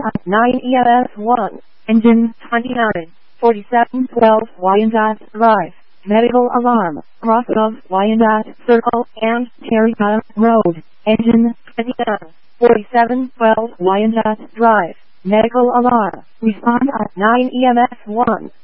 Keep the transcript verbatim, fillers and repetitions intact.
at nine E M S one. Engine twenty-nine forty-seven twelve Wyandotte Drive. Medical alarm. Cross of Wyandotte Circle and Terrytown Road. Engine twenty-nine forty-seven twelve Wyandotte Drive. Medical alarm. Respond at nine E M S one.